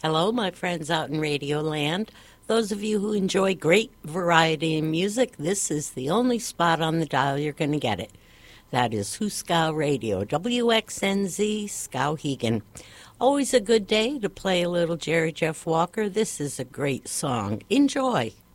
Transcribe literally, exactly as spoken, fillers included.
Hello, my friends out in Radio Land. Those of you who enjoy great variety in music, this is the only spot on the dial you're going to get it. That is Huskow Radio, W X N Z, Skowhegan. Always a good day to play a little Jerry Jeff Walker. This is a great song. Enjoy.